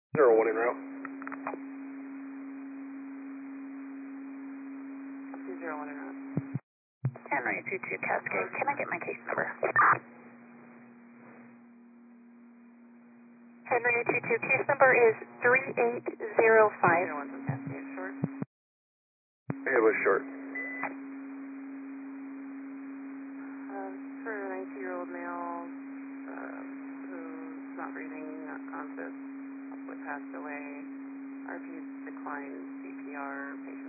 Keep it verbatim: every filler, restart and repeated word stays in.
Zero one in route. two zero one in route. Henry two two Cascade, can I get my case number? Henry two two, case number is three eight zero five. zero one from Cascade, short. It was short. Uh, for a ninety-year-old male uh, who's not breathing, not conscious, possibly passed away. R P declined C P R, patient